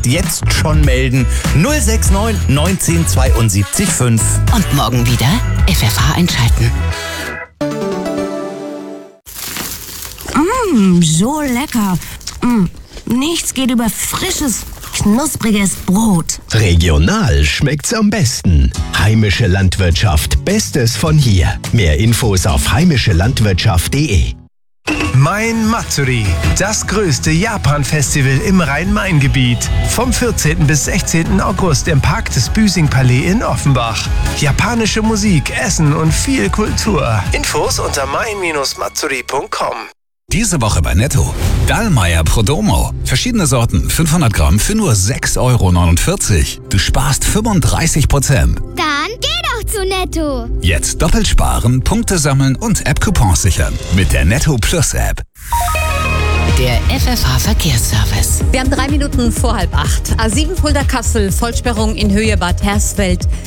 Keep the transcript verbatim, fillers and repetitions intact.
jetzt schon melden. null sechs neun neunzehn zweiundsiebzig fünf. Und morgen wieder F F H einschalten. Mmm, so lecker. Mm, nichts geht über frisches, knuspriges Brot. Regional schmeckt's am besten. Heimische Landwirtschaft, Bestes von hier. Mehr Infos auf heimische landwirtschaft punkt de. Main Matsuri, das größte Japan-Festival im Rhein-Main-Gebiet. Vom vierzehnten bis sechzehnten August im Park des Büsing-Palais in Offenbach. Japanische Musik, Essen und viel Kultur. Infos unter main Bindestrich matsuri punkt com. Diese Woche bei Netto. Dallmayr Prodomo. Verschiedene Sorten, fünfhundert Gramm für nur sechs Euro neunundvierzig. Du sparst fünfunddreißig Prozent. Dann geh doch zu Netto. Jetzt doppelt sparen, Punkte sammeln und App-Coupons sichern. Mit der Netto Plus App. Der F F H Verkehrsservice. Wir haben drei Minuten vor halb acht. A sieben Fulda Kassel, Vollsperrung in Höhe Bad Hersfeld.